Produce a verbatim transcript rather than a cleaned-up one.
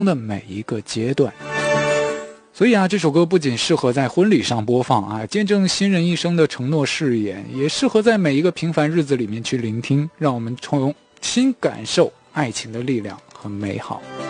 的每一个阶段。所以啊，这首歌不仅适合在婚礼上播放啊，见证新人一生的承诺誓言，也适合在每一个平凡日子里面去聆听，让我们重新感受爱情的力量和美好。